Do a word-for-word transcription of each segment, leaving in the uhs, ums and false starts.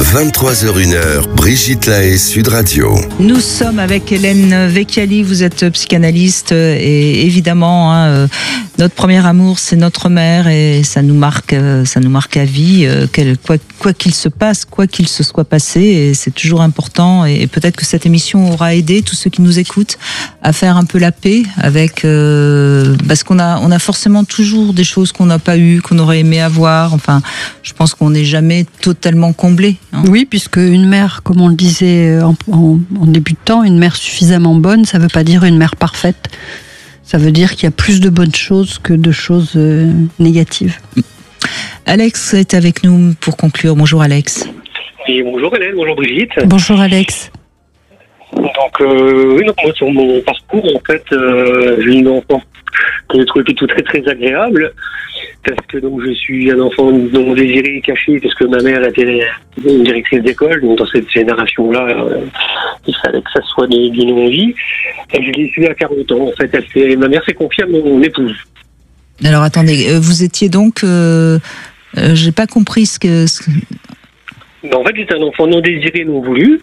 vingt-trois heures une, Brigitte Lahaie, Sud Radio. Nous sommes avec Hélène Vecchiali, vous êtes psychanalyste et évidemment, hein, notre premier amour, c'est notre mère et ça nous marque, ça nous marque à vie, quoi, quoi qu'il se passe, quoi qu'il se soit passé, et c'est toujours important. Et peut-être que cette émission aura aidé tous ceux qui nous écoutent à faire un peu la paix avec, euh, parce qu'on a, on a forcément toujours des choses qu'on n'a pas eues, qu'on aurait aimé avoir. Enfin, je pense qu'on n'est jamais totalement comblé. Hein. Oui, puisque une mère, comme on le disait en, en, en début de temps, une mère suffisamment bonne, ça ne veut pas dire une mère parfaite. Ça veut dire qu'il y a plus de bonnes choses que de choses euh, négatives. Alex est avec nous pour conclure. Bonjour Alex. Et bonjour Hélène, bonjour Brigitte. Bonjour Alex. Donc, euh, oui, donc moi sur mon parcours, en fait, euh, j'ai une enfance que j'ai trouvé plutôt très très agréable. Parce que donc je suis un enfant non désiré et caché, parce que ma mère était une directrice d'école, donc dans cette génération-là, euh, il fallait que ça soit des, des non-dits. Et je l'ai su à quarante ans, en fait. Elle s'est, ma mère s'est confiée à mon épouse. Alors attendez, vous étiez donc, euh, euh, j'ai pas compris ce que. Ce... Ben, en fait, j'étais un enfant non désiré, non voulu.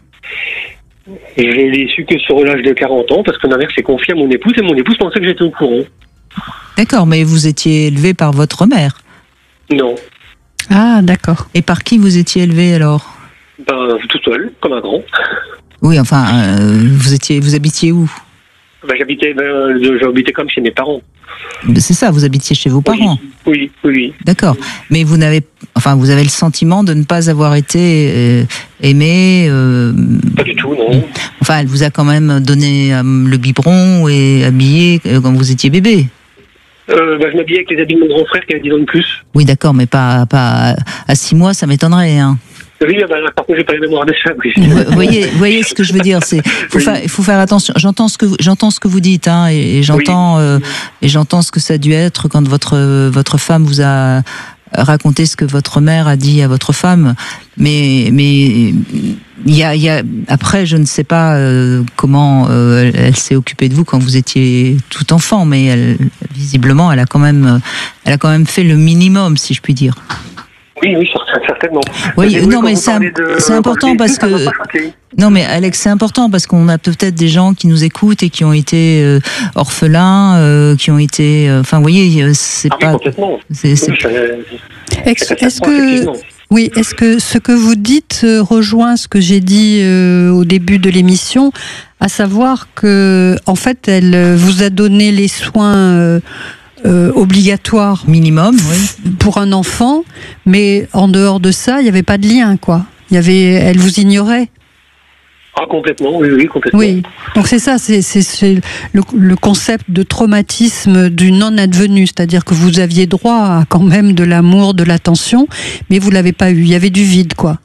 Et je l'ai su que sur l'âge de quarante ans, parce que ma mère s'est confiée à mon épouse, et mon épouse pensait que j'étais au courant. D'accord, mais vous étiez élevé par votre mère? Non. Ah, d'accord. Et par qui vous étiez élevé alors? Ben, tout seul, comme un grand. Oui, enfin, euh, vous étiez, vous habitiez où? Ben, j'habitais, ben, j'habitais comme chez mes parents. C'est ça, vous habitiez chez vos parents? Oui, oui, oui. D'accord, mais vous n'avez, enfin, vous avez le sentiment de ne pas avoir été euh, aimé euh, Pas du tout, non. Enfin, elle vous a quand même donné euh, le biberon et habillé euh, quand vous étiez bébé? Euh, bah, je m'habillais avec les habits de mon grand frère qui avait dix ans de plus. Oui, d'accord, mais pas, pas à six mois, ça m'étonnerait. Hein. Oui, bah, par contre, j'ai pas les mémoires de ça. Oui. Vous voyez, vous voyez ce que je veux dire, c'est faut oui. faire, il faut faire attention. J'entends ce que vous, j'entends ce que vous dites, hein, et, et j'entends, oui. euh, et j'entends ce que ça a dû être quand votre votre femme vous a raconté ce que votre mère a dit à votre femme. Mais mais il y a, il y a après, je ne sais pas euh, comment euh, elle, elle s'est occupée de vous quand vous étiez tout enfant, mais elle, visiblement, elle a quand même, elle a quand même fait le minimum, si je puis dire. Oui, oui, certainement. Oui, mais non, mais c'est, de, c'est important parce que non, mais Alex, c'est important parce qu'on a peut-être des gens qui nous écoutent et qui ont été euh, orphelins, euh, qui ont été, enfin, euh, vous voyez, c'est ah, pas. Oui, complètement. C'est, c'est... Oui, ça, est-ce, est-ce que oui, est-ce que ce que vous dites rejoint ce que j'ai dit euh, au début de l'émission, à savoir que en fait, elle vous a donné les soins. Euh, Euh, obligatoire minimum, oui, pour un enfant, mais en dehors de ça, il n'y avait pas de lien, quoi. Il y avait, elle vous ignorait. Ah, complètement, oui, oui, complètement. Oui, donc c'est ça, c'est, c'est, c'est le, le concept de traumatisme du non-advenu, c'est-à-dire que vous aviez droit à quand même de l'amour, de l'attention, mais vous l'avez pas eu. Il y avait du vide, quoi.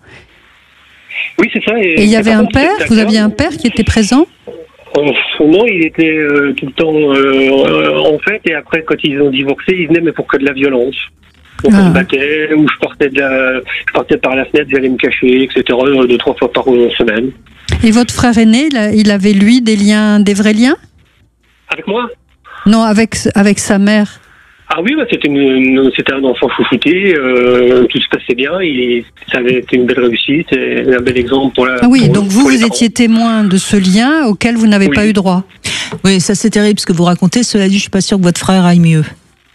Oui, c'est ça. Et, et il y avait un père. Vous aviez un père qui était présent? Non, il était euh, tout le temps euh, en fait, et après, quand ils ont divorcé, ils venaient mais pour que de la violence. Donc ah. on se battait, ou je partais, de la, je partais par la fenêtre, j'allais me cacher, et cetera, deux, trois fois par semaine. Et votre frère aîné, il avait lui des liens, des vrais liens? Avec moi? Non, avec, avec sa mère. Ah oui, bah c'était, une, c'était un enfant chouchouté, euh, tout se passait bien, il, ça avait été une belle réussite, et un bel exemple pour la... Ah oui, pour, donc vous, vous étiez témoin de ce lien auquel vous n'avez oui. pas eu droit. Oui, ça c'est terrible ce que vous racontez, cela dit, je suis pas sûre que votre frère aille mieux.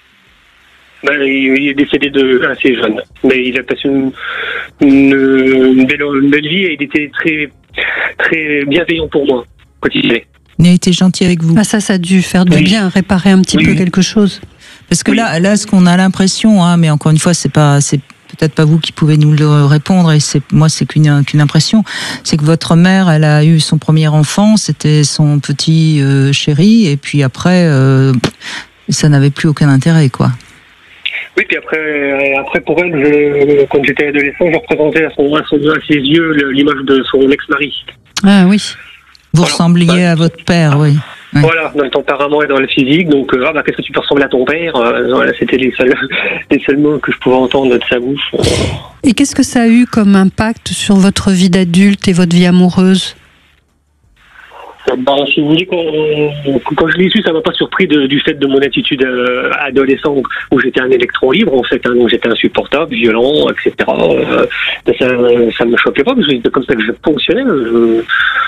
Ben, il, il est décédé de, assez jeune, mais il a passé une, une, une, belle, une belle vie et il était très, très bienveillant pour moi, quand il est. Il a été gentil avec vous. Ah ça, ça a dû faire du oui. bien, réparer un petit oui. peu quelque chose. Parce que oui. là, là, ce qu'on a l'impression, hein, mais encore une fois, c'est pas, c'est peut-être pas vous qui pouvez nous le répondre, et c'est moi, c'est qu'une, qu'une impression, c'est que votre mère, elle a eu son premier enfant, c'était son petit euh, chéri, et puis après, euh, ça n'avait plus aucun intérêt, quoi. Oui, puis après, après pour elle, je, quand j'étais adolescent, je représentais à, son, à, son, à ses yeux l'image de son ex-mari. Ah oui. Vous voilà. ressembliez bah, à votre père, oui. Oui. Voilà, dans le tempérament et dans le physique, donc euh, ah bah qu'est-ce que tu peux ressembler à ton père, euh, voilà, c'était les seuls, les seuls mots que je pouvais entendre de sa bouche. Et qu'est-ce que ça a eu comme impact sur votre vie d'adulte et votre vie amoureuse? Ben, bah, si vous voulez, quand, quand je l'ai su, ça m'a pas surpris de, du fait de mon attitude euh, adolescent où j'étais un électron libre, en fait, hein, où j'étais insupportable, violent, et cetera. Euh, ça, ça me choquait pas parce que c'était comme ça que je fonctionnais. Je,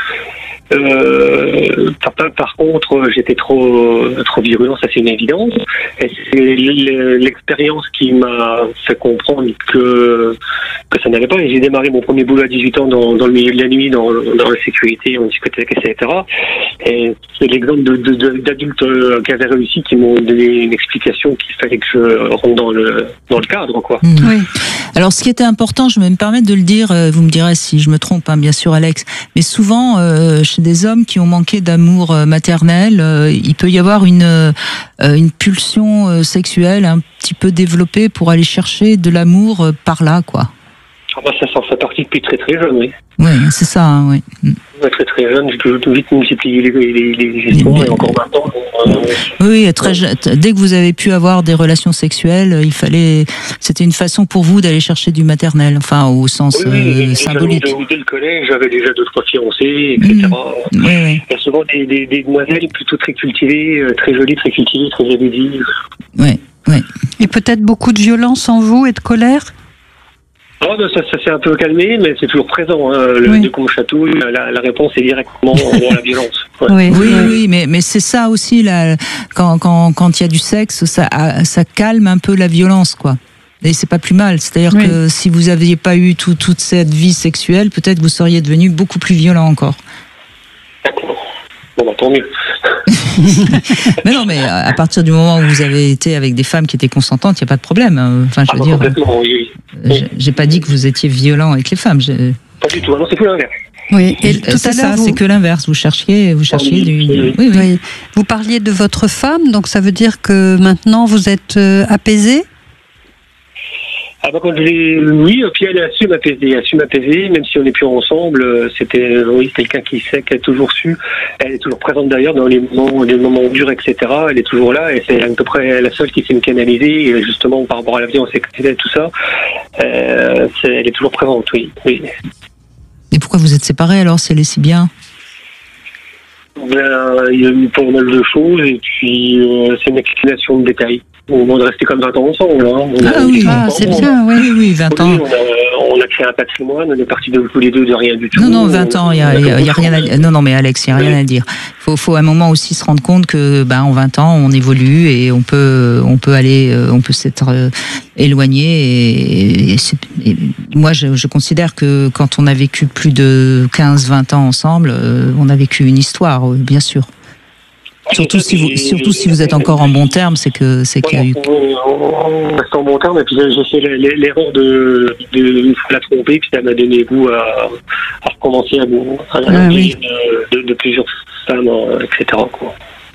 Euh, par, par contre, j'étais trop trop virulent, ça c'est une évidence. Et c'est l'expérience qui m'a fait comprendre que que ça n'allait pas. Et j'ai démarré mon premier boulot à dix-huit ans dans, dans le milieu de la nuit, dans, dans la sécurité, en discothèque, et cetera. Et c'est l'exemple de, de, de, d'adultes qui avaient réussi qui m'ont donné une explication qu'il fallait que je rentre dans le dans le cadre, quoi. Mmh. Oui. Alors, ce qui était important, je vais me permettre de le dire, vous me direz si je me trompe, hein, bien sûr, Alex, mais souvent, euh, chez des hommes qui ont manqué d'amour maternel, euh, il peut y avoir une, euh, une pulsion sexuelle un petit peu développée pour aller chercher de l'amour euh, par là, quoi. Ah bah ça s'en fait partie depuis très très jeune, oui. Oui, c'est ça, hein, oui. Très très jeune, j'ai tout vite multiplié les, les, les gestions et encore maintenant. Euh... Oui, très jeune. Dès que vous avez pu avoir des relations sexuelles, il fallait, c'était une façon pour vous d'aller chercher du maternel, enfin au sens oui, oui, euh, symbolique. Dès, dès le collège, j'avais déjà deux trois fiancés, et cetera. Mmh. Oui, oui. Il y a souvent des, des, des demoiselles plutôt très cultivées, très jolies, très cultivées, très érudites. Oui, oui. Et peut-être beaucoup de violence en vous et de colère. Oh, ben ça, ça s'est un peu calmé, mais c'est toujours présent. Hein. Le oui. de qu'on chatouille, la, la réponse est directement dans la violence. Ouais. Oui, oui, oui, oui, mais, mais c'est ça aussi, là, quand il quand, quand y a du sexe, ça, ça calme un peu la violence, quoi. Et c'est pas plus mal. C'est-à-dire oui. que si vous n'aviez pas eu tout, toute cette vie sexuelle, peut-être vous seriez devenu beaucoup plus violent encore. D'accord. Bon, bah, tant mieux. Mais non, mais à partir du moment où vous avez été avec des femmes qui étaient consentantes, il n'y a pas de problème. Enfin, je veux ah, dire. Oui, oui. J'ai pas dit que vous étiez violent avec les femmes. J'ai... Pas du tout. Non, c'est que l'inverse. Oui, et tout c'est à ça, vous... c'est que l'inverse. Vous cherchiez, vous cherchiez oui, du. Oui, oui. Oui, oui. oui. Vous parliez de votre femme, donc ça veut dire que maintenant vous êtes euh, apaisé. Ah bah quand je l'ai, oui, puis elle a su m'apaiser, elle a su m'apaiser, même si on n'est plus ensemble, c'était, oui, quelqu'un qui sait, qui a toujours su, elle est toujours présente d'ailleurs dans les moments, les moments durs, et cetera. Elle est toujours là, et c'est à peu près la seule qui sait me canaliser, et justement par rapport à la violence, et cetera, tout ça, euh, c'est, elle est toujours présente, oui, oui. Et pourquoi vous êtes séparés alors, si elle est si bien? Ben, il y a eu pas mal de choses, et puis euh, c'est une explanation de détails. On va rester comme vingt ans ensemble. Hein. On ah oui, ah, c'est bien, oui, oui, oui, vingt ans. Oui, on, a, on a créé un patrimoine, on est partis de tous les deux de rien du tout. Non, non, vingt ans, il n'y a, y a, y a rien à dire. Non, non, mais Alex, il n'y a rien à dire. Il faut, faut à un moment aussi se rendre compte que, ben, en vingt ans, on évolue et on peut, on peut aller, on peut s'être euh, éloigné. Et, et, et moi, je, je considère que quand on a vécu plus de quinze vingt ans ensemble, euh, on a vécu une histoire, bien sûr. Surtout si vous, surtout si vous êtes encore en bon terme, c'est que c'est qu'il y a eu. On reste en bon terme et puis j'ai fait l'erreur de, de la tromper puis ça m'a donné goût à, à recommencer à, à la ah, oui. de, de, de plusieurs femmes, et cetera. Quoi.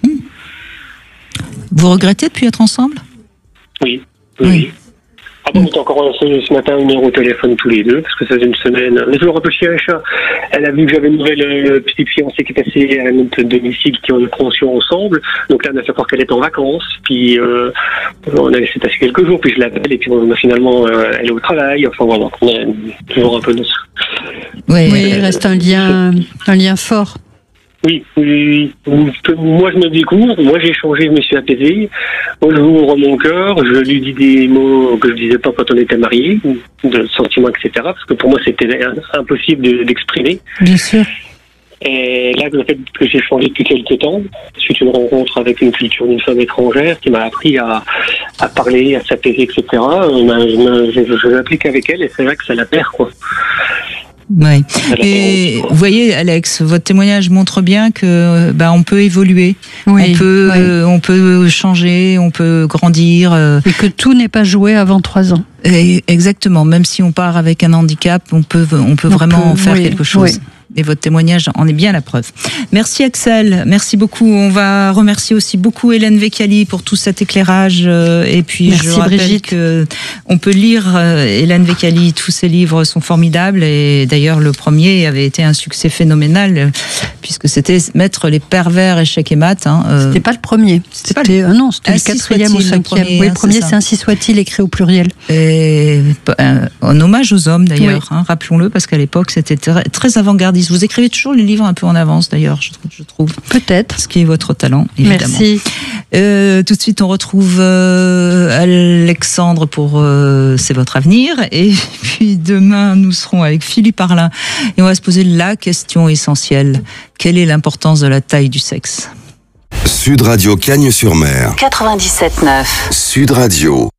Vous regrettez de plus être ensemble? Oui. Oui. oui. Ah bon, on est encore ce, ce matin une heure au téléphone tous les deux, parce que ça faisait une semaine. On est toujours un peu chien et chat. Elle a vu que j'avais une nouvelle euh, petite fiancée qui passait à notre domicile, qui ont une pension ensemble. Donc là, elle m'a fait croire qu'elle était en vacances. Puis euh, on a laissé passer quelques jours, puis je l'appelle, et puis on a finalement, euh, elle est au travail. Enfin voilà, on est toujours un peu notre. Oui, oui, il reste un lien, un lien fort. Oui, oui, oui. Moi je me découvre, moi j'ai changé, je me suis apaisé. Moi je ouvre mon cœur, je lui dis des mots que je disais pas quand on était mariés, de sentiments, et cetera. Parce que pour moi c'était impossible de, d'exprimer. Bien sûr. Et là, le fait que j'ai changé depuis quelques temps, suite à une rencontre avec une culture d'une femme étrangère qui m'a appris à, à parler, à s'apaiser, et cetera. Je, je, je l'applique avec elle et c'est vrai que ça la perd, quoi. Ouais. Et vous voyez, Alex, votre témoignage montre bien que bah, on peut évoluer, oui, on peut, oui. euh, on peut changer, on peut grandir, euh, et que tout n'est pas joué avant trois ans. Et exactement. Même si on part avec un handicap, on peut, on peut on vraiment peut, faire oui, quelque chose. Oui. Et votre témoignage en est bien la preuve. Merci Axel, merci beaucoup. On va remercier aussi beaucoup Hélène Vecchiali pour tout cet éclairage. Et puis merci je rappelle Brigitte. Que on peut lire Hélène Vecchiali, tous ses livres sont formidables. Et d'ailleurs le premier avait été un succès phénoménal puisque c'était Mettre les pervers échecs et maths. Hein. C'était pas le premier. C'était, c'était pas le... Ah non, c'était ainsi le quatrième ou cinquième. Le premier, oui, le premier c'est, c'est Ainsi soit-il écrit au pluriel. Et, un, un hommage aux hommes d'ailleurs, oui. hein, rappelons-le, parce qu'à l'époque c'était très, très avant-gardiste psychanalyste. Vous écrivez toujours les livres un peu en avance, d'ailleurs, je, je trouve. Peut-être. Ce qui est votre talent, évidemment. Merci. Euh, tout de suite, on retrouve euh, Alexandre pour euh, C'est votre avenir. Et puis demain, nous serons avec Philippe Arlin. Et on va se poser la question essentielle. Quelle est l'importance de la taille du sexe ? Sud Radio Cagnes-sur-Mer. quatre-vingt-dix-sept neuf. Sud Radio.